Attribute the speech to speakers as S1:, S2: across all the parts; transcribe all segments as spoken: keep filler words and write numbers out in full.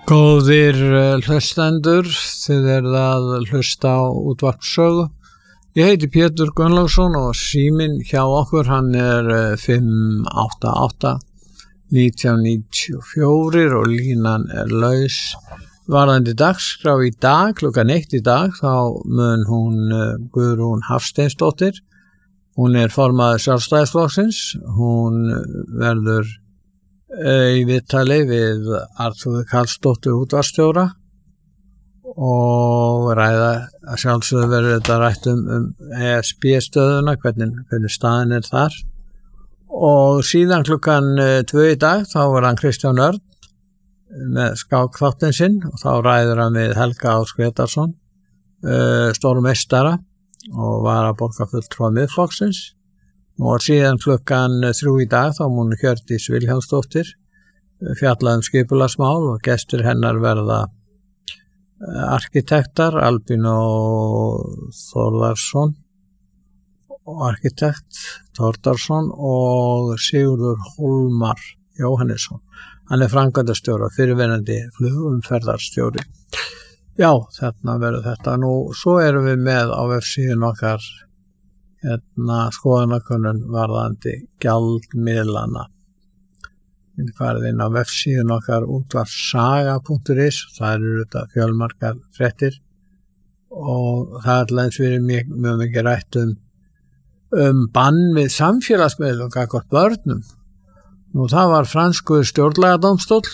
S1: Góðir hlustendur, þið eruð að hlusta á útvarpssögu. Ég heiti Pétur Gunnlaugsson og síminn hjá okkur hann er fimm átta átta nítján níutíu og fjögur og línan er laus. Varðandi dagskrá í dag, klukkan eitt í dag, þá mun hún Guðrún Hafsteinsdóttir. Hún er formaður Sjálfstæðisflokksins, hún verður í viðtali við Arnþrúði Karlsdóttur útvarpsstjóra og ræða að sjálfsögðu verður þetta rætt um, um E S B-stöðuna, hvernig, hvernig staðan er þar. Og síðan klukkan tvö í dag þá var hann Kristján Örn með skákþáttinn sinn og þá ræður hann við Helga Ás Grétarsson, uh, stórmeistara og var að borgarfulltrúa Miðflokksins. Og síðan klukkan þrjú í dag þá mun Hjördís Vilhjálmsdóttir fjalla um skipulagsmál og gestir hennar verða arkitektar Albín og Þórðarsson og arkitekt Þórðarsson og Sigurður Hólmar Jóhannesson. Hann er framkvæmdastjóri og fyrirverandi flugumferðarstjóri. Já, þarna verður þetta. Nú, svo erum við með á vefsíðun okkar hérna skoðanakönnun varðandi gjaldmiðlana. Við farið inn á vefsíðun okkar útvarpssaga punktur is, það eru þetta fjölmargar fréttir og það er alltaf fyrir mjög, mjög mikið rætt um, um bann við samfélagsmiðlum gagnvart börnum. Nú það var franskur stjórnlagadómstóll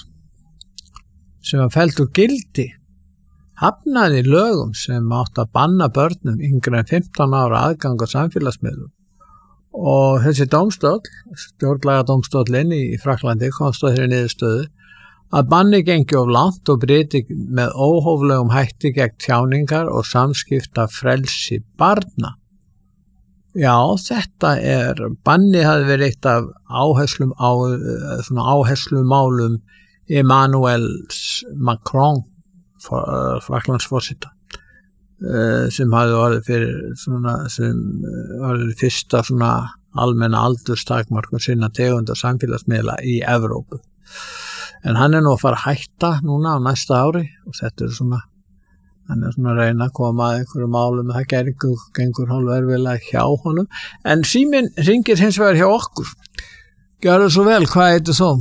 S1: sem var fellt úr gildi, hafnaði lögum sem átt að banna börnum yngri en fimmtán ára aðgang á samfélagsmiðlum. Og þessi dómstóll, stjórnlagadómstóllinn í Frakklandi, komst á þeirri niðurstöðu að banni gengi of langt og bryti með óhóflegum hætti gegn tjáningar og samskipta frelsi barna. Já, þetta er, banni hafði verið eitt af áherslum á, svona áherslumálum Emmanuels Macron, Frakklandsforseta, sem hafði orðið fyrir svona, sem orðið fyrsta svona almenna aldurstakmarkun sinna tegunda samfélagsmiðla í Evrópu. En hann er nú að fara að hætta núna á næsta ári og þetta er svona, hann er svona að reyna að koma að einhverju málum, það gengur, gengur hálf erfiðlega hjá honum. En síminn hringir hins vegar hjá okkur. Gjörðu svo vel, hvað heitir þú?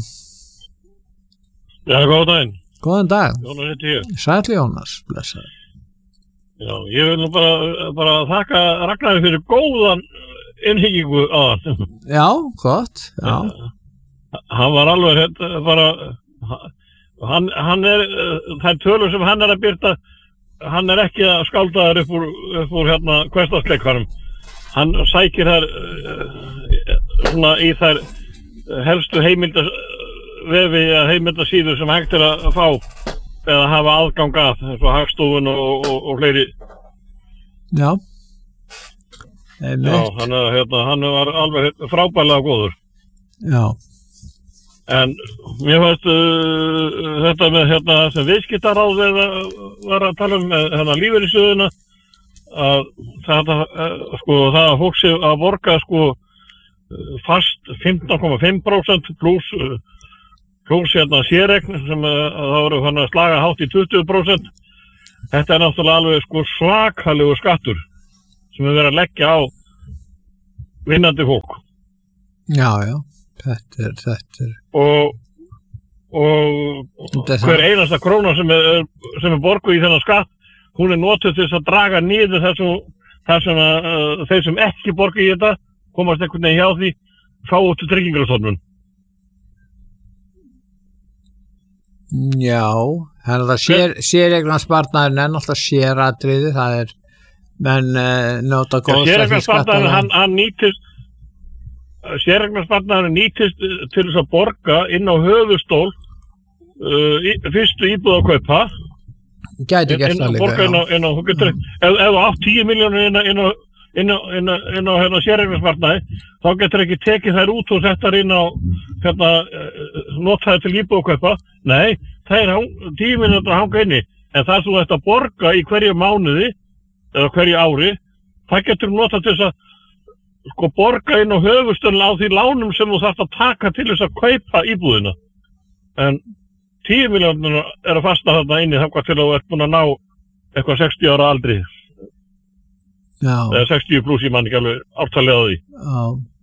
S2: Já, góðan daginn.
S1: Góðan dag.
S2: Jónas heiti ég.
S1: Sæll Jónas, blessaður.
S2: Já, ég vil nú bara, bara þakka Ragnari fyrir góðan innhyggingu á hann.
S1: Já, gott, já.
S2: Hann var alveg hérna, bara, hann, hann er, þær tölur sem hann er að byrta, hann er ekki að skálda þær upp úr, upp úr hérna hversdagsleikvarum. Hann sækir þær svona í þær helstu heimildavefi eða heimildasíður sem hægt er að fá eða hafa aðgang að, eins og Hagstofun og, og, og fleiri.
S1: Já.
S2: Já, hann, hérna, hann var alveg frábærlega góður.
S1: Já.
S2: En mér fannst uh, þetta með hérna sem viðskiptaráð var að tala um hérna lífeyrissjóðina að þetta, uh, sko, það að fólk sé að borga sko fast fimmtán komma fimm prósent pluss uh, pluss hérna séregn sem uh, það voru hann að slaga hátt í tuttugu prósent. Þetta er náttúrulega alveg sko svakalegu skattur sem er verið að leggja á vinnandi fólk.
S1: Já, já, þetta er, þetta er.
S2: Og, og
S1: þetta er
S2: hver einasta króna sem er, sem er borguð í þennan skatt, hún er notuð til þess að draga niður þessum, þessum að uh, þeir sem ekki borga í þetta, komast einhvern veginn hjá því, fá út til tryggingarstofnun.
S1: Já, það er sér, séreignarsparnaðurinn er náttúrulega sératriði, það er, menn uh, nota góðs að því skattar.
S2: Hann, hann nýtist, séreignarsparnaðurinn nýtist til þess að borga inn á höfuðstól uh, í, fyrstu íbúð að kaupa.
S1: Gæti gert það líka,
S2: borga inn á, inn á, getur, ef, ef þú átt tíu milljónir inn á, inn á, inn á, inn á, inn á hérna séreignarsparnaði, þá getur ekki tekið þær út og settar inn á, hérna, notaði til íbúð að kaupa. Nei, það er tíu milljónir að hanga inni, en það þú ætti að borga í hverju mánuði, eða hverju ári, það getur notað til þess að sko borga inn á höfustöðun á því lánum sem þú þarft að taka til þess að kaupa íbúðina. En tíu milljónir eru fasta þarna inni þangað til þú ert búin að ná eitthvað sextíu ára aldri.
S1: Já.
S2: Eða sextíu pluss í mann ekki alveg ártalið á því.
S1: Já.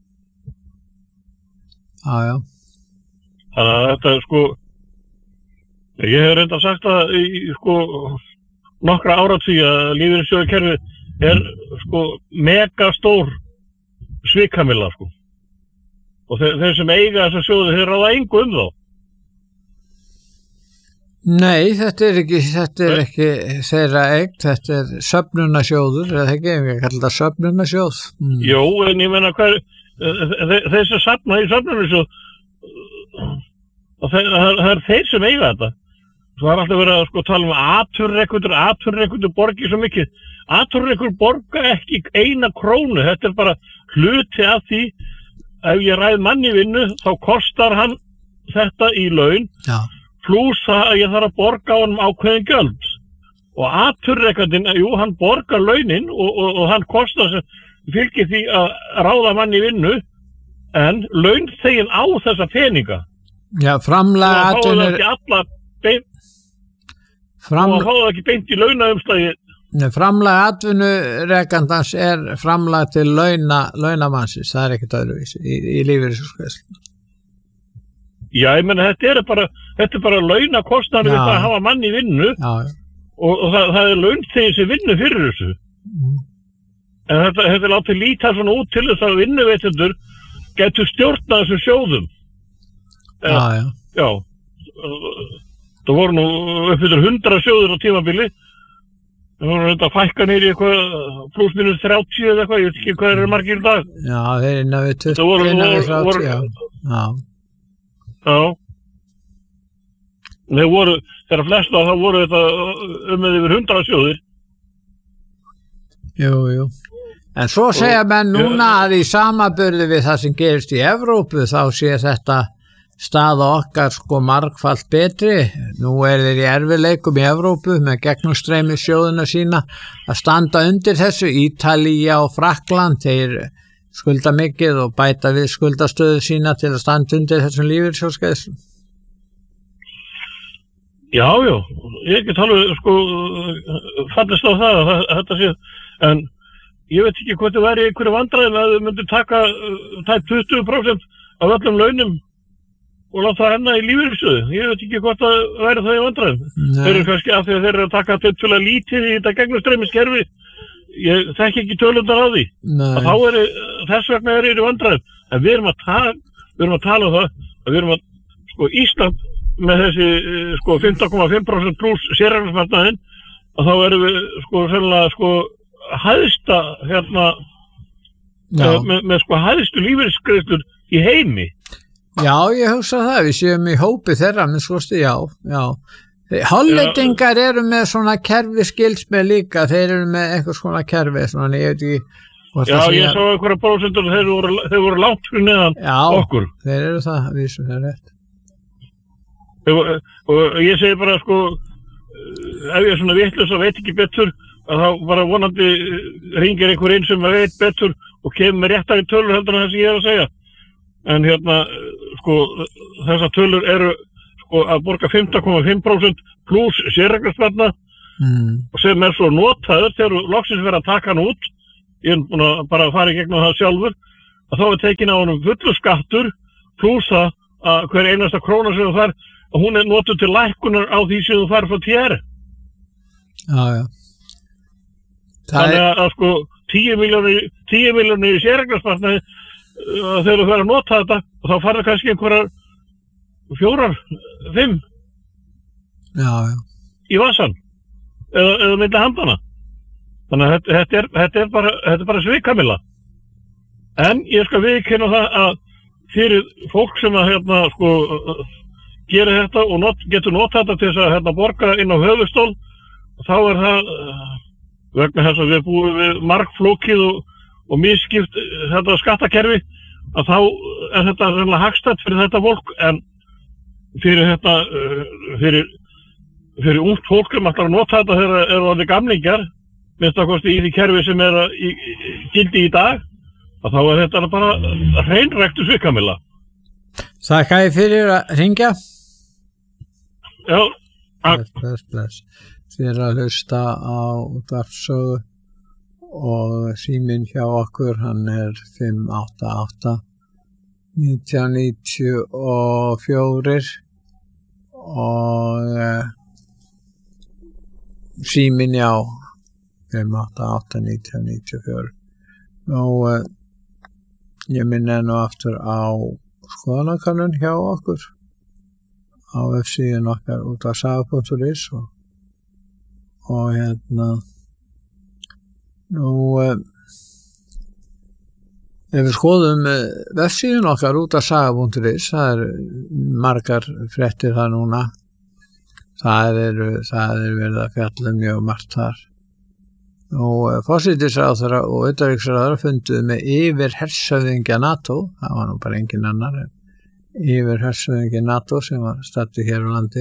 S1: Já, já.
S2: Þannig að þetta er sko, ég hef reyndar sagt að í sko nokkra áratugi að lífeyrissjóðakerfið er sko mega stór svikamilla sko. Og þeir, þeir sem eiga þessa sjóði, þeir ráða engu um þá.
S1: Nei, þetta er ekki, þetta er ekki þeirra eign, þetta er söfnunarsjóður, eða ekki, ég kallar það söfnunarsjóð. Mm.
S2: Jó, en ég meina hver, þeir, þeir sem safna í söfnunarsjóð, það er þeir sem eiga þetta. Svo er alltaf verið að sko tala um atvinnurekendur, atvinnurekendur borgi svo mikið. Atvinnurekendur borga ekki eina krónu, þetta er bara hluti af því. Ef ég ræð manni vinnu, þá kostar hann þetta í laun,
S1: Já.
S2: Pluss það að ég þarf að borga á honum ákveðin gjöld. Og atvinnurekandinn, jú, hann borgar launin og, og, og hann kostar sem fylgir því að ráða manni vinnu, en launþeginn á þessa peninga.
S1: Já, framlag
S2: og
S1: atvinnur...
S2: þá er það ekki alla beint,
S1: Fram...
S2: og þá er það ekki beint í launaumslagi.
S1: Nei, framlag atvinnurekandans er framlag til launa, launamannsins, það er ekkert öðruvísi í, í lífeyrissjóðsgreiðslum.
S2: Já, ég menna, þetta er bara, þetta er bara launakostnaður við það að hafa mann í vinnu
S1: já, já.
S2: og, og það, það er launþeginn sem vinnu fyrir þessu.
S1: Mm.
S2: En þetta, þetta er látið líta svona út til þess að vinnuveitendur getur stjórnað þessum sjóðum.
S1: Já, já.
S2: Já, það voru nú uppfyrir hundra sjóður á tímabili. Það voru þetta að fækka nýri eitthvað pluss minus þrjátíu eða eitthvað, ég veit ekki hvað eru margir í dag.
S1: Já, þeir er innan við tuttugu,
S2: voru,
S1: innan við
S2: voru,
S1: þrjátíu, já. Já.
S2: Já. Þeir voru, þegar flesta þá voru þetta um með yfir hundra sjóðir.
S1: Jú, jú. En svo segja menn núna að í samaburði við það sem gerist í Evrópu þá sé þetta staða okkar sko margfalt betri. Nú er þeir í erfiðleikum í Evrópu með gegnumstreymi sjóðuna sína að standa undir þessu. Ítalía og Frakkland, þeir skulda mikið og bæta við skuldastöðu sína til að standa undir þessum lífeyrissjóðsgreiðslum.
S2: Já, já, ég get alveg sko fallist á það að þetta sé, en ég veit ekki hvað það væri einhverju vandræðum að þau myndir taka tæp tuttugu prósent af öllum launum og láta það enna í lífeyrissjóði. Ég veit ekki hvað það væri það í vandræðum. Þeir eru kannski af því að þeir eru að taka tiltölulega lítið í þetta gegnumstreymiskerfi. Ég þekki ekki tölundar á því. Nei. Að þá er þess vegna er í vandræðum. En við erum að tala, við erum að tala um það að við erum að, sko, Ísland með þessi, sko, fimmtán komma fimm prósent pluss sérreglumarknaðinn, að þá erum við, sko, sennilega, sko, hæðsta, hérna, með, með, sko, hæðstu lífeyrisgreiðslur í heimi.
S1: Já, ég hugsa það, við séum í hópi þeirra, með skoðstu, já, já. Hollendingar eru með svona kerfi skils með líka, þeir eru með eitthvað svona kerfi, svona, ég veit ekki.
S2: Já, ég sá einhverja prósentur, þeir voru, þeir voru langt fyrir neðan
S1: já,
S2: okkur.
S1: Já, þeir eru það, vísu, það er rétt.
S2: Og, og ég segi bara, sko, ef ég er svona vitlaus og veit ekki betur, að þá bara vonandi ringir einhver inn sem veit betur og kemur með réttari tölur heldur en það sem ég er að segja. En hérna, sko, þessar tölur eru sko, að borga fimmtán komma fimm prósent pluss sérreglusbarna mm. og sem er svo notaður þegar loksins verið að taka hann út. Ég er búin að bara fara í gegnum það sjálfur, að þá er tekin á honum fullur skattur pluss það að hver einasta króna sem þú fær, og hún er notuð til lækkunar á því sem þú fær frá T R.
S1: Já, já.
S2: Þannig að, að sko tíu milljónir, tíu milljónir í sérreglusbarnaði uh, þegar þú fer að nota þetta, og þá færðu kannski einhverjar fjórar, fimm
S1: já, já.
S2: í vassan, eða, eða milli handana. Þannig að þetta, þetta, er, þetta, er bara, þetta er bara svikamilla. En ég skal viðurkenna það að fyrir fólk sem að hérna, sko, gera þetta og not, getur nota þetta til þess að hérna, borga inn á höfuðstól, þá er það vegna þess að við búum við margflókið og, og misskipt þetta skattakerfi, að þá er þetta reynilega hagstætt fyrir þetta fólk, en fyrir þetta fyrir, fyrir ungt fólk sem ætlar að nota þetta þegar það eru alveg gamlingar, minnst að kosti í því kerfi sem er að, í, gildi í dag, að þá er þetta bara hreinræktu svikamilla.
S1: Þakka ég fyrir að ringja.
S2: Já,
S1: bless, bless, bless. Þið er að hlusta á útvarpssögu og síminn hjá okkur, hann er fimm átta átta nítján níutíu og fjögur og uh, síminn já fimm átta átta nítján níutíu og fjögur. Nú uh, ég minna nú aftur á skoðanakönnun hjá okkur á vefsíðun okkar útvarpssaga punktur is og, og hérna nú uh, ef við skoðum uh, vefsíðun okkar útvarpssaga punktur is, það er margar fréttir það núna, það er, það er verið að fjalla mjög margt þar. Nú uh, forsætisráðherra og utanríkisráðherra funduðu með yfir hershöfðingja NATO, það var nú bara engin annar en yfir hershöfðingja NATO sem var staddur hér á landi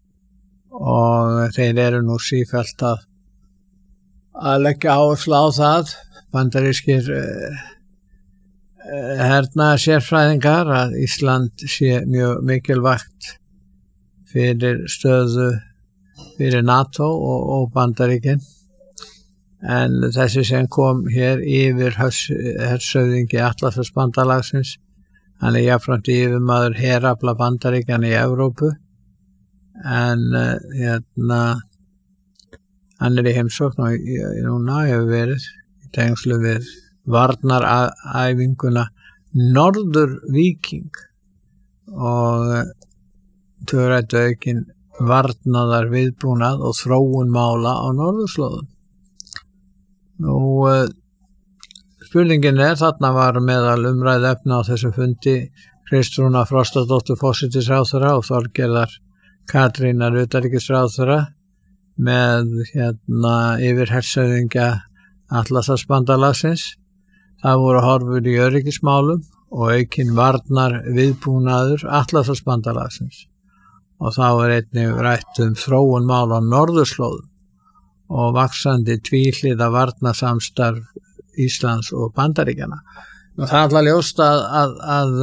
S1: og þeir eru nú sífellt að að leggja áherslu á það, bandarískir uh, herna sérfræðingar, að Ísland sé mjög mikilvægt fyrir stöðu fyrir NATO og, og Bandaríkin. En þessi sem kom hér yfir hershöfðingi Atlantshafsbandalagsins, hann er jafnframt yfirmaður herafla Bandaríkjanna í Evrópu, en uh, hérna hann er í heimsókn og núna hefur verið í tengslu við varnaræfinguna Norður-Víking og þau ræddu aukin varnaðar viðbúnað og þróun mála á norðurslóðum. Nú spurningin er, þarna var meðal umræðu efna á þessum fundi Kristrúna Frostadóttur forsætisráðherra og Þorgerðar Katrínar utanríkisráðherra með hérna yfir hershöfðingja Atlantshafsbandalagsins. Það voru horfur í öryggismálum og aukin varnar viðbúnaður Atlantshafsbandalagsins og þá er einnig rætt um þróun mála á norðurslóðum og vaxandi tvíhliða varnarsamstarf Íslands og Bandaríkjanna. Og það er alltaf ljóst að, að, að,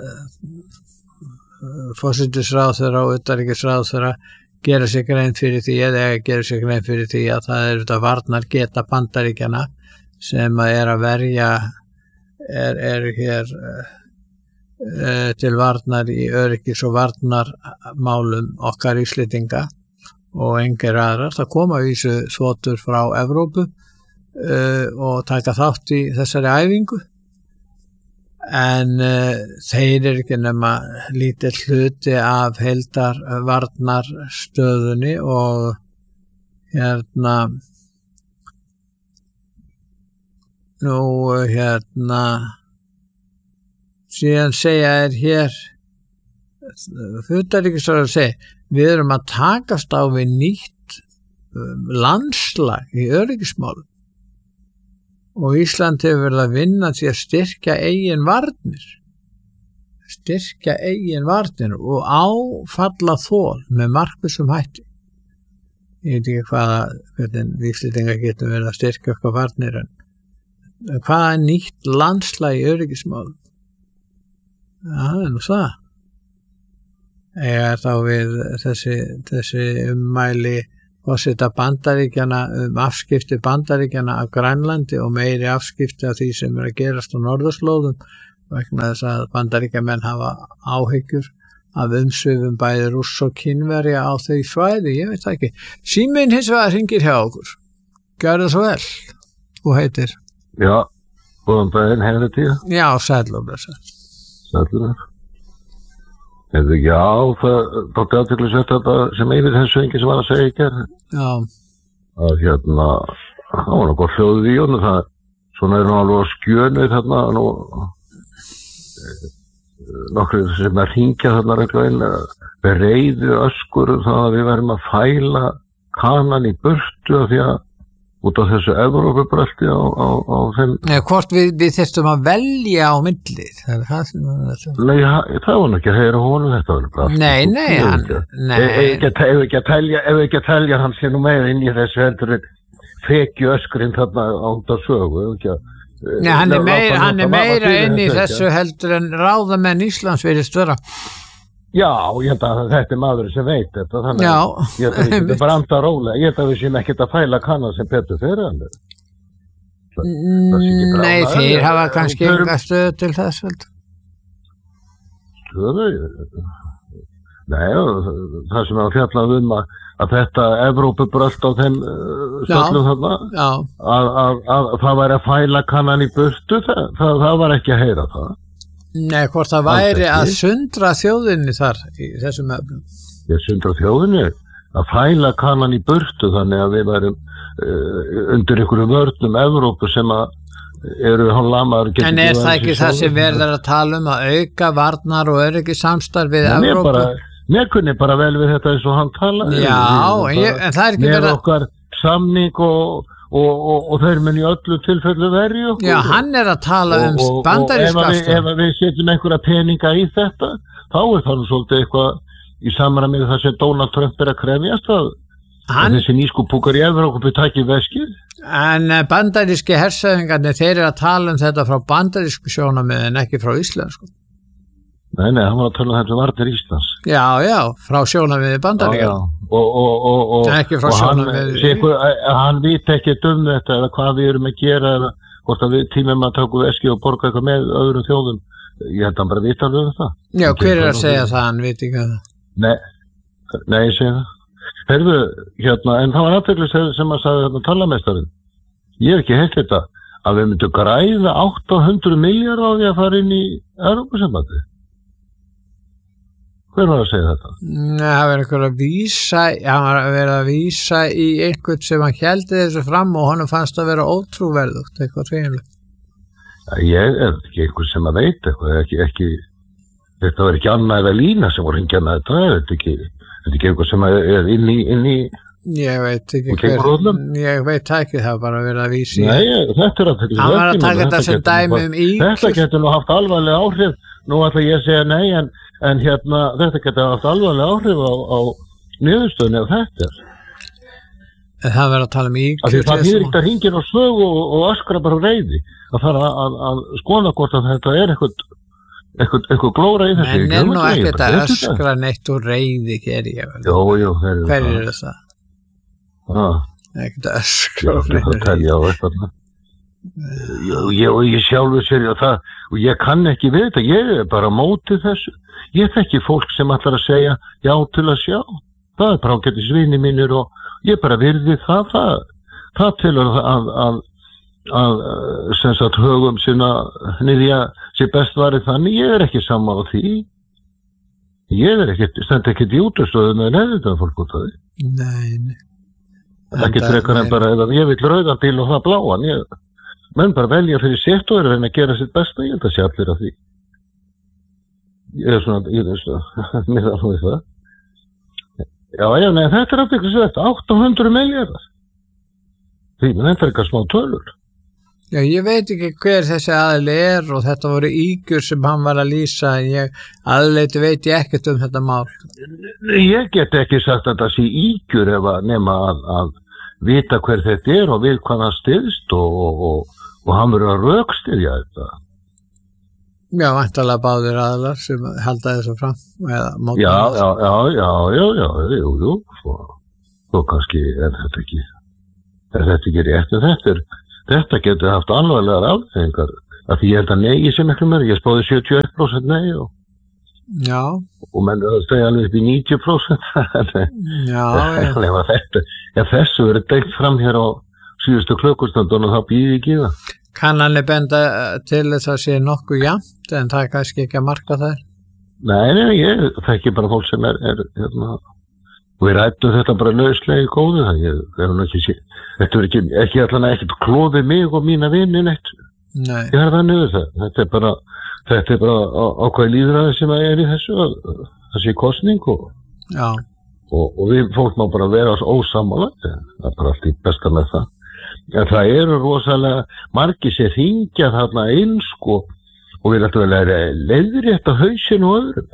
S1: að forsætisráðherra og utanríkisráðherra gera sér grein fyrir því eða gera sér grein fyrir því að það er þetta varnar geta Bandaríkjanna sem er að verja er, er hér uh, til varnar í öryggis og varnarmálum okkar Íslendinga og engir aðrar. Það koma vísu þotur frá Evrópu uh, og taka þátt í þessari æfingu en uh, þeir eru ekki nema lítill hluti af heildar varnarstöðunni og hérna nú hérna síðan segja er hér utanríkisráðherra segja við erum að takast á við nýtt um, landslag í öryggismálum og Ísland hefur verið að vinna til að styrkja eigin varnir styrkja eigin varnir og áfalla þol með markvissum hætti. Ég veit ekki hvaða hvernig Íslendingar getur verið að styrkja okkar varnir en hvaða er nýtt landslag í öryggismálum? Já, það er nú það. Eða þá við þessi, þessi ummæli forseta Bandaríkjanna um afskipti Bandaríkjanna af Grænlandi og meiri afskipti af því sem er að gerast á norðurslóðum vegna þess að Bandaríkjamenn hafa áhyggjur af umsvifum bæði Rúss og Kínverja á þau svæði, ég veit það ekki. Síminn hins vegar hringir hjá okkur. Gjörðu svo vel. Þú heitir?
S3: Já, góðan daginn, hefði tíu.
S1: Já, sæll og blessa.
S3: Sællur. Hefði ekki á, það tók athyglisvert þetta sem yfir þessu engi sem var að segja í gerð.
S1: Já.
S3: Að hérna, það var nú gott hljóðið í honum, það, svona er nú alveg á skjönu þarna, nú, nokkur sem er hringja þarna reglulega, við reyðu öskur það að við verðum að fæla kanan í burtu af því að út af þessu Evrópubröldi á, á, á þeim...
S1: Nei, hvort við, við þyrstum að velja á milli, það er það sem var þetta.
S3: Nei, það var nú ekki að heyra honum þetta. Var
S1: nei, nei, hann... Nei.
S3: Ef ekki að telja, ef ekki að telja hann sé nú meira inn í þessu heldur en fekju öskurinn þarna ánda sögu, ekki að...
S1: Nei, hann er meira, hann er meira inn í þessu heldur en ráðamenn Íslands virðist vera.
S3: Já, ég held að þetta er maður sem veit þetta, þannig
S1: Já,
S3: að ég held að við getum bara anda rólega, ég held að við séum ekkert að fæla kannan sem Petur fyrir hann.
S1: Nei, þeir hafa kannski enga stöðu til þess, veldur.
S3: Stöðu? Nei, það sem að fjallað um að, að þetta Evrópubrölt á þeim uh, stöllum þarna, að, að, að það væri að fæla kannan í burtu, það, það, það var ekki að heyra það. Nei,
S1: hvort það væri að sundra þjóðinni þar í þessum efnum.
S3: Ég sundra þjóðinni, að fæla kannan í burtu þannig að við værum uh, undir einhverju vörnum Evrópu sem að eru hann lamaður.
S1: En er það ekki það sem verður að tala um að auka varnar og öryggi samstarf við Evrópu?
S3: Mér kunni bara vel við þetta eins og hann tala.
S1: Já, en, ég, en það er ekki verið að...
S3: Með okkar samning og... Og, og, og þeir muni öllu tilfellu verið okkur.
S1: Já, hann er að tala um bandaríska
S3: afstöðu. Og ef við, við setjum einhverja peninga í þetta, þá er það nú svolítið eitthvað í samræmi það sem Donald Trump er að krefjast að, að þessi nýskupúkar í Evrópu taki veskið.
S1: En bandaríski hersöðingarnir, þeir eru að tala um þetta frá bandarísku sjónarmiði en ekki frá íslensku.
S3: Nei, nei, hann var að tala um þetta varnir Íslands.
S1: Já, já, frá sjónarmiði bandaríkjarna.
S3: Og, og, og, og,
S1: ekki frá sjónarmiði.
S3: Hann, hann veit ekki um þetta eða hvað við erum að gera eða hvort að við tímum að taka veski og borga eitthvað með öðrum þjóðum. Ég held að hann bara vita alveg um það.
S1: Já, hver er að segja það, hann veit ekki að það?
S3: Nei, nei, ég segi það. Herðu, hérna, en það var aðteglis sem að sagði hérna talamestarinn. Ég hef ekki heilt þetta að við myndum græða átta hundruð milljarða á því að fara inn í Evrópusambandið. Hver var að segja þetta?
S1: Nei, það var einhver að vísa, hann var að vera að vísa í einhvern sem hann héldi þessu fram og honum fannst að vera ótrúverðugt, eitthvað treinlega.
S3: Ég er ekki einhver sem að veit eitthvað, ekki, ekki, þetta var ekki Anna eða Lína sem voru hengja með þetta, þetta er ekki, þetta er ekki einhver sem er inn í, inn í,
S1: ég veit ekki hver, ég veit ekki, það var bara að vera að vísa í.
S3: Nei, þetta er að taka
S1: hann var að taka þetta sem dæmi um íkjur.
S3: Þetta getur nú haft alvarlega áhrif, nú ætla ég að segja nei, en En hérna, þetta getur haft alvarlega áhrif á, á niðurstöðunni af þetta.
S1: Það verður að tala um íkjur.
S3: Það er ekki að hringja á sög og, og öskra bara reiði. Það þarf að, að, að skoða hvort að þetta er eitthvað, eitthvað, eitthvað glóra í þessu.
S1: En er nú ekkert að öskra neitt úr reiði, ger ég vel.
S3: Jú, jú, þeir eru það.
S1: Hver eru það?
S3: Það.
S1: Ekkert að öskra úr
S3: reiði. Það telja á eitthvað. Ég, og ég sjálfur sér og það, og ég kann ekki við þetta, ég er bara á móti þessu. Ég þekki fólk sem ætlar að segja já til að sjá. Það er bara ágætis vini mínir og ég bara virði það, það, það til að, að, að, að sem sagt högum sinna niðja sér best varið þannig, ég er ekki sammála því. Ég er ekki, stend ekki í útastöðu með neðvitað fólk út af því.
S1: Nei, nei.
S3: Ekki frekar en bara, eða ég vil rauðan bíl og það bláan, ég, menn bara velja fyrir sitt og er að reyna að gera sitt besta, ég held að sé allir af því. Ég er svona, ég er svona, mér er alveg það. Já, já, nei, þetta er alltaf ekki þetta, átta hundruð milljarðar. Því, menn þetta er eitthvað smá tölur.
S1: Já, ég veit ekki hver þessi aðli er og þetta voru ígjur sem hann var að lýsa, en ég, aðleiti veit ég ekkert um þetta mál.
S3: Ég get ekki sagt að það sé ígjur ef að nema að, að vita hver þetta er og vil hvað hann styðst og, og, og, og hann verður að rökstyðja þetta.
S1: Já, væntanlega báðir aðlar sem halda þessu fram eða móta.
S3: Já, já, já, já, já, já, jú, jú, svo, svo kannski er þetta ekki, er þetta ekki rétt, en þetta er, þetta getur haft alvarlegar afleiðingar, af því ég held að nei sem ekki mér, ég spáði sjötíu og eitt prósent nei og,
S1: já,
S3: og menn stegja alveg upp í níutíu prósent,
S1: já,
S3: já, þetta, ja, þessu verið deilt fram hér á síðustu klukkustundun og þá býði ekki það.
S1: Kann hann benda til þess að sé nokkuð jafnt, en það er kannski ekki að marka það?
S3: Nei, nei, ég þekki bara fólk sem er, er hérna, og við rættum þetta bara lauslega í góðu, það ég er hann ekki, þetta er ekki, ekki allan að ekkert klóði mig og mína vinni neitt.
S1: Nei.
S3: Ég er það niður það, þetta er bara, þetta er bara ákveð líðræði sem er í þessu, það sé kosning og,
S1: já.
S3: Og, og við fólk má bara vera ósammála, það er bara allt í besta með það. En það eru rosalega margir sem hringja þarna inn sko og við ættum að læra leiðrétt á hausinu og öðrum.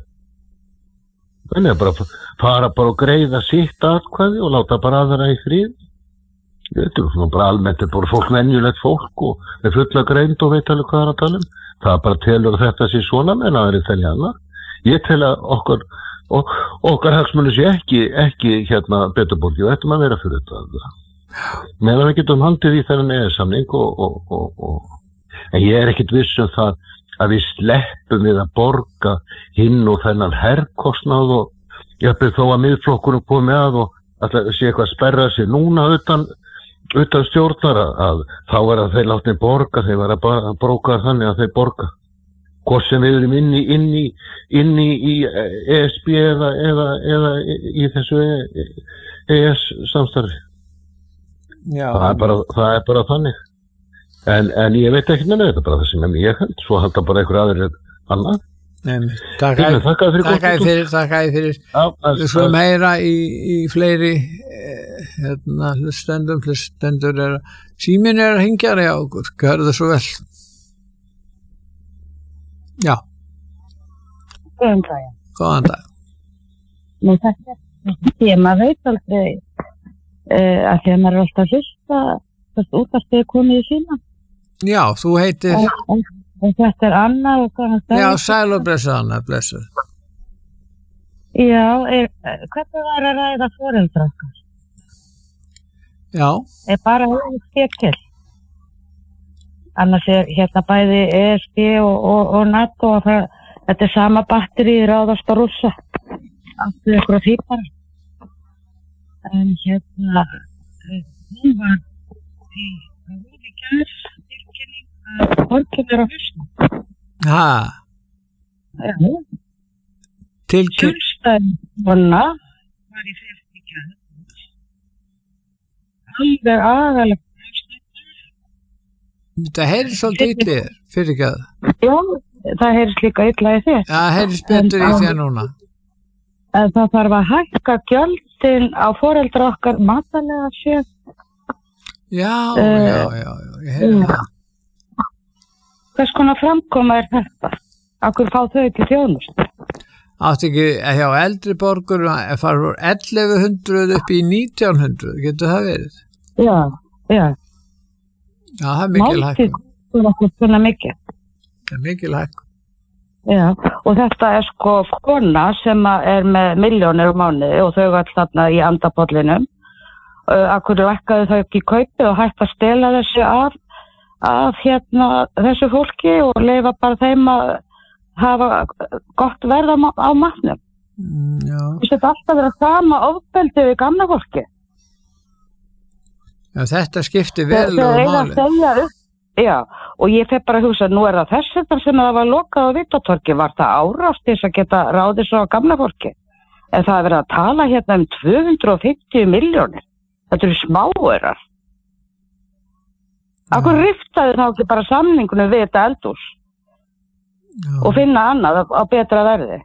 S3: Þannig að bara fara bara og greiða sitt atkvæði og láta bara aðra í frið. Þetta er svona bara almennt, þetta er bara fólk venjulegt fólk og með fulla greind og veit alveg hvað það er að tala um. Það bara telur þetta sér svona menn að það er telja annað. Ég tel að okkur og okkar hagsmunir sé ekki, ekki hérna betur borgið og ættum að vera fyrir þetta. Meðan við getum haldið í þennan E E S-samning og, og, og, og en ég er ekkit viss um það að við sleppum við að borga hinn og þennan herrkostnað og jafnvel þó að miðflokkurinn komi að og alltaf sé eitthvað að sperra sig núna utan, utan stjórnar að þá er að þeir látni borga, þeir vera bara að bróka þannig að þeir borga. Hvort sem við erum inni, inni, inni í E S B eða, eða, eða í þessu E E S-samstarfi.
S1: Já.
S3: Það er bara, það er bara þannig. En, en ég veit ekki með þetta, bara það sem ég held, svo halda bara einhver aðrir annað.
S1: Nei, takk að fyrir, takk að fyrir. Við skulum heyra í, í fleiri hérna, hlustendum, hlustendur er að síminn er að hringja í okkur, gjörðu svo vel. Já.
S4: Góðan dag.
S1: Góðan dag.
S4: Nú þetta er, ég maður veit aldrei uh, að því að maður er alltaf að hlusta, þess útvarpið er komið í síma.
S1: Já, þú heitir...
S4: Og, og þetta er Anna og góðan dag.
S1: Já, sæl og blessu Anna, blessu.
S4: Já, er, hvernig var að ræða foreldra okkar?
S1: Já.
S4: Er bara að skip til? Annars er hérna bæði E S B og, og, og NATO og það, þetta er sama batteri ráðast að rússa. Allt við ykkur að þýpar. En hérna, hún var í Víðigjars tilkynning að borgin er á hausnum.
S1: Ha?
S4: Já.
S1: Tilkynning?
S4: Kjölstæðin vonna var í Víðigjars. Alveg aðalega.
S1: Það heyrðis svolítið illa fyrir ekki að.
S4: Já, það heyrðis líka illa í þér.
S1: Já, það heyrðis betur í þér núna.
S4: En það þarf að hækka gjöldin á foreldra okkar matalega sér.
S1: Já, uh, já, já, já, ég heyrði það.
S4: Hvers konar framkoma er þetta? Akkur fá þau til þjónustu?
S1: Átti ekki hjá eldri borgur að fara úr ellefu hundruð upp í nítján hundruð, getur það verið?
S4: Já, já.
S1: Já, það er mikil hækkun.
S4: Það er okkur svona mikil.
S1: Það er mikil hækkun.
S4: Já, og þetta er sko kona sem er með milljónir á mánuði og þau var þarna í andapollinum. Uh, Akkur ekkaðu þau ekki í kaupi og hægt að stela þessu af, af hérna þessu fólki og leyfa bara þeim að hafa gott verð á, á matnum.
S1: Mm, já.
S4: Þetta alltaf vera sama ofbeldi við gamla fólki.
S1: Já, þetta skiptir verulega máli.
S4: Já, og ég fer bara að hugsa, nú er það þess þetta sem það var lokað á Vitatorgi, var það árást þess að geta ráðið svo á gamla fólki? En það er verið að tala hérna um tvö hundruð fimmtíu milljónir. Þetta eru smáurar. Akkur riftaði þá ekki bara samningunum við þetta eldhús og finna annað á betra verði?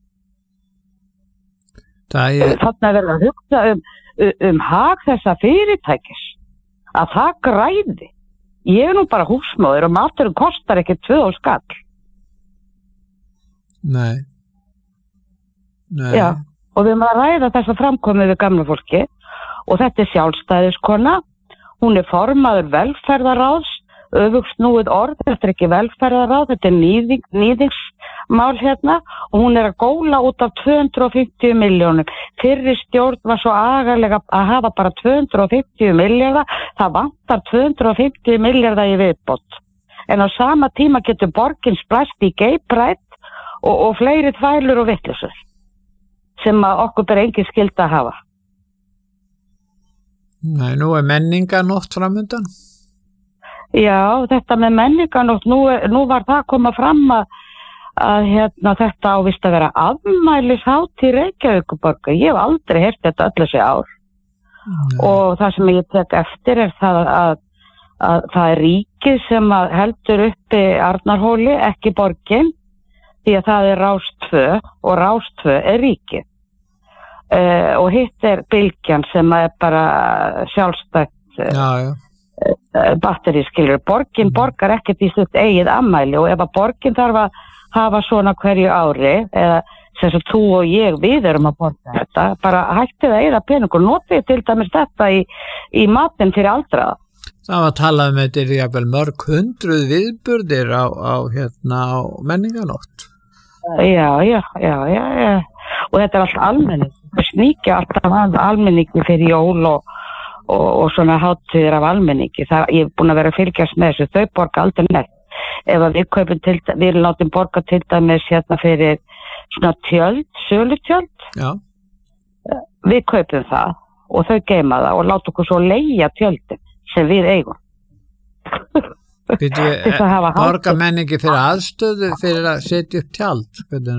S1: Það er...
S4: Þarna er verið að hugsa um, um hag þessa fyrirtækis, að það græði. Ég er nú bara húsmóður og maturinn kostar ekki tvö og skall.
S1: Nei. Nei.
S4: Já, og við erum að ræða þess að framkomið við gamla fólki og þetta er sjálfstæðiskona. Hún er formaður velferðaráðs, öfugsnúið orð, þetta er ekki velferðaráð, þetta er nýðing, nýðingsmál hérna og hún er að góla út af tvö hundruð fimmtíu milljónum. Fyrri stjórn var svo agalega að hafa bara tvö hundruð fimmtíu milljarða, það vantar tvö hundruð fimmtíu milljarða í viðbót. En á sama tíma getur borgin splæst í geiprætt og, og fleiri þvælur og vittlisur sem að okkur ber engin skylda að hafa.
S1: Nei, nú er menninganótt framundan.
S4: Já, þetta með menninganótt, nú, nú var það að koma fram að, að hérna, þetta ávist að vera afmælishátt í Reykjavíkurborgar. Ég hef aldrei heyrt þetta öll þessi ár. Nei. Og það sem ég tek eftir er það að, að það er ríkið sem heldur uppi Arnarhóli, ekki borgin, því að það er Rás tvö og Rás tvö er ríkið. Uh, og hitt er Bylgjan sem er bara sjálfstætt uh,
S1: já, já.
S4: uh, batteri, skilur. Borgin mm. borgar ekkert í sitt eigið afmæli og ef að borgin þarf að hafa svona hverju ári, eða sem svo þú og ég, við erum að borga þetta, bara hættið að eyða peningur, notið til dæmis þetta í, í matinn fyrir aldraða.
S1: Það var að tala um þetta er jafnvel mörg hundruð viðburðir á, á, hérna, á menninganótt.
S4: Já, já, já, já, já. og þetta er allt almenning, það sníkja alltaf að almenningi fyrir jól og, og, og svona hátíðir af almenningi. Það, ég er búin að vera að fylgjast með þessu, þau borga aldrei neitt. Ef að við kaupum til, við látum borga til dæmis hérna fyrir svona tjöld, sölutjöld,
S1: Já.
S4: Við kaupum það og þau geima það og láta okkur svo leigja tjöldin sem við eigum.
S1: Býtu, borga menningi fyrir aðstöðu fyrir að setja upp tjald?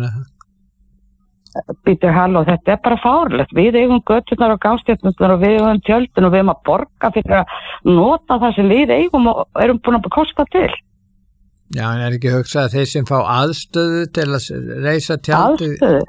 S4: Býtu, halló, þetta er bara fárlegt. Við eigum göturnar og gangstjörnurnar og við eigum tjöldin og við eigum að borga fyrir að nota það sem við eigum og erum búin að kosta til.
S1: Já, en er ekki hugsað að þeir sem fá aðstöðu til að reisa tjaldi?
S4: Aðstöðu?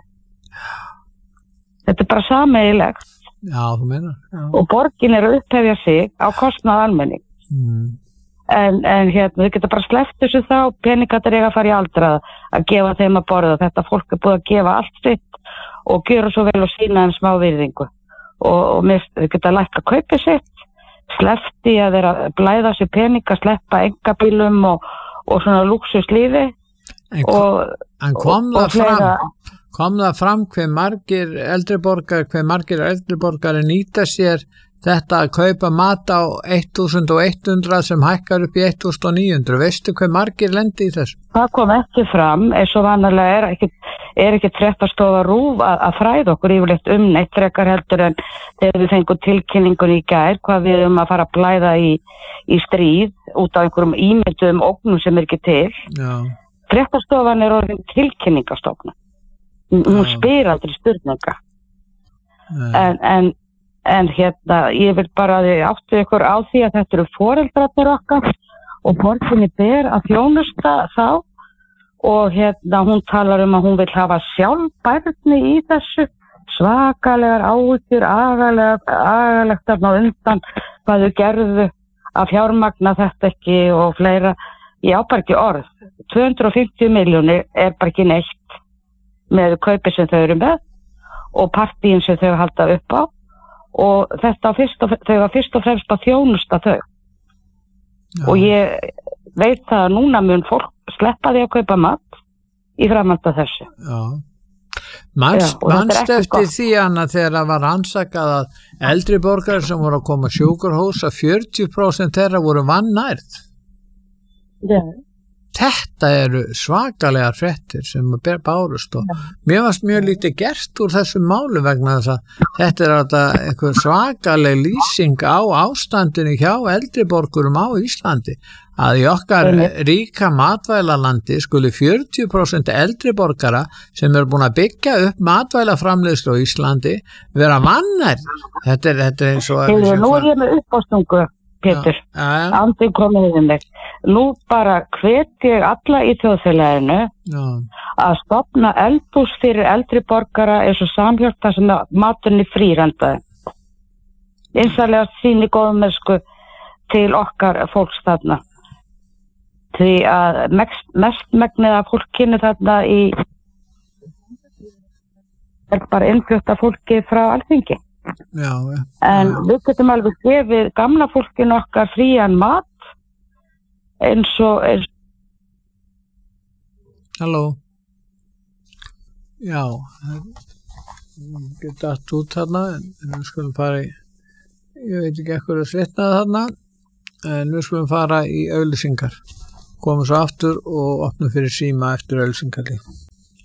S4: Þetta er bara sameiginlegt.
S1: Já, þú meina. Já.
S4: Og borgin er að upphefja sig á kostnað almenning.
S1: Mm.
S4: En, en hérna, þau geta bara sleppt þessu þá, peningatar eiga að fara í aldrað að gefa þeim að borða. Þetta fólk er búið að gefa allt sitt og gera svo vel og sína en smá virðingu. Og, og mist, þau geta lært að kaupa sitt, sleppt í að þeirra blæða sér peninga, sleppa engabílum og, og svona luxuslífi.
S1: En, og, en kom, og, það og fram, kom það fram hver margir eldri borgar, hver margir eldri borgari nýta sér þetta að kaupa mat á þúsund hundrað sem hækkar upp í þúsund níu hundruð, veistu hver margir lendi í þessu?
S4: Það kom ekki fram, eins og vanalega er ekki, er ekki fréttastofa RÚV að, að fræða okkur yfirleitt um neitt frekar heldur en þegar við fengum tilkynningun í gær, hvað við um að fara að blæða í, í stríð út á einhverjum ímyndum ógnum sem er ekki til.
S1: Já.
S4: Fréttastofan er orðin tilkynningastofna. Hún spyr aldrei spurninga. En, en En hérna, ég vil bara að þið áttu ykkur á því að þetta eru foreldrarnir okkar og borginni ber að þjónusta þá og hérna hún talar um að hún vil hafa sjálfbærni í þessu, svakalegar áhyggjur, agalegt þarna á undan hvað þau gerðu að fjármagna þetta ekki og fleira. Ég á bara ekki orð. tvö hundruð fimmtíu milljónir er bara ekki neitt með kaupið sem þau eru með og partíin sem þau halda upp á. Og þetta á fyrst og, þau var fyrst og fremst að þjónusta þau. Já. Og ég veit það að núna mun fólk sleppa því að kaupa mat í framhald af þessu.
S1: Já. Manst, Já, manst eftir gott. Því Anna þegar það var rannsakað að eldri borgarar sem voru að koma sjúkrahús að fjörutíu prósent þeirra voru vannærð.
S4: Já.
S1: Þetta eru svakalega fréttir sem ber bárust og mér varst mjög lítið gert úr þessum málu vegna þess að þetta er alltaf einhver svakaleg lýsing á ástandinu hjá eldri borgurum á Íslandi að í okkar ríka matvælaalandi skuli fjörutíu prósent eldri borgara sem eru búin að byggja upp matvælaframleiðslu á Íslandi vera vannærð. Þetta er, þetta er eins og
S4: Þegar nú er ég með uppástungu Pétur, andin komið yfir mig. Nú bara hvet ég alla í þjóðfélaginu Já. Að stofna eldhús fyrir eldri borgara eins og Samhjálp þar sem maturinn er frírendaði. Einsalega síni góðmennsku til okkar fólks þarna. Því að mest, mest megnið af fólkinu þarna í er bara innflutt af fólki frá Alþingi.
S1: Já, ja.
S4: En við getum alveg gefið gamla fólkinu okkar frían mat eins og eins...
S1: Halló Já geta allt út þarna en við skulum fara í ég veit ekki ekkur að svitnaði þarna en við skulum fara í auglýsingar komum svo aftur og opnum fyrir síma eftir auglýsingar líka